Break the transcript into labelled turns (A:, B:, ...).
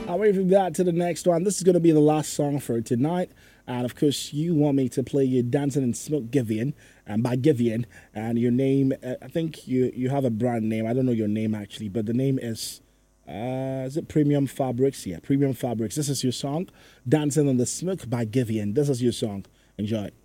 A: I'll wait for that to the next one. This is going to be the last song for tonight. And of course, you want me to play you Dancing in Smoke Givian, and by Givian, and your name, I think you have a brand name. I don't know your name actually, but the name is it Premium Fabrics? Yeah, Premium Fabrics. This is your song, Dancing in the Smoke by Givian. This is your song. Enjoy.